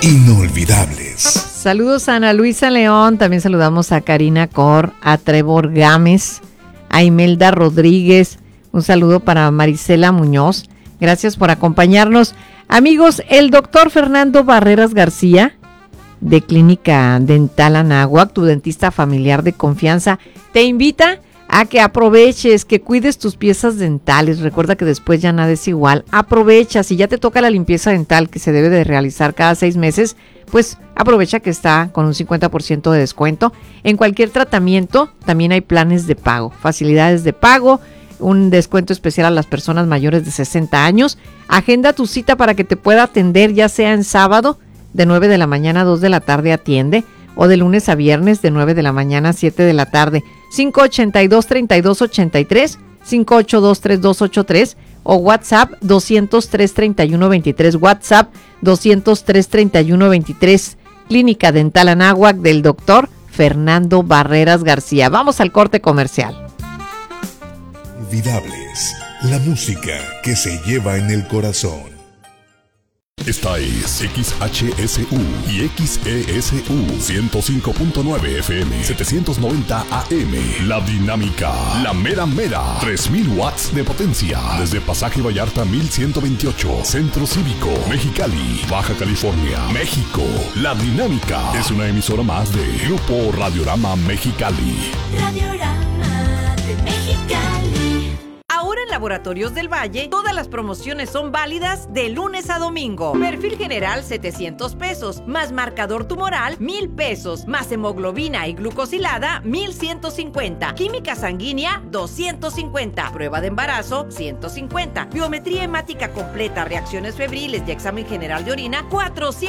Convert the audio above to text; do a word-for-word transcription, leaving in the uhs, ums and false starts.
inolvidables. Saludos a Ana Luisa León, también saludamos a Karina Cor, a Trevor Gámez, a Imelda Rodríguez, un saludo para Marisela Muñoz. Gracias por acompañarnos. Amigos, el doctor Fernando Barreras García, de Clínica Dental Anáhuac, tu dentista familiar de confianza, te invita a que aproveches, que cuides tus piezas dentales. Recuerda que después ya nada es igual. Aprovecha, si ya te toca la limpieza dental que se debe de realizar cada seis meses, pues aprovecha que está con un cincuenta por ciento de descuento. En cualquier tratamiento también hay planes de pago, facilidades de pago, un descuento especial a las personas mayores de sesenta años. Agenda tu cita para que te pueda atender, ya sea en sábado de nueve de la mañana a dos de la tarde atiende, o de lunes a viernes de nueve de la mañana a siete de la tarde. cinco ochenta y dos, treinta y dos ochenta y tres, cinco ocho dos, treinta y dos ochenta y tres o WhatsApp doscientos tres, treinta y uno veintitrés, WhatsApp doscientos tres, treinta y uno veintitrés. Clínica Dental Anáhuac del doctor Fernando Barreras García. Vamos al corte comercial. Inolvidables, la música que se lleva en el corazón. Esta es X H S U y X E S U ciento cinco punto nueve F M, setecientos noventa A M. La Dinámica, la mera mera, tres mil watts de potencia. Desde Pasaje Vallarta mil ciento veintiocho, Centro Cívico, Mexicali, Baja California, México. La Dinámica es una emisora más de Grupo Radiorama Mexicali. Radiorama de Mexicali. Ahora en Laboratorios del Valle, todas las promociones son válidas de lunes a domingo. Perfil general, setecientos pesos, más marcador tumoral, mil pesos, más hemoglobina y glucosilada, mil ciento cincuenta. Química sanguínea, doscientos cincuenta. Prueba de embarazo, ciento cincuenta. Biometría hemática completa, reacciones febriles y examen general de orina, cuatrocientos.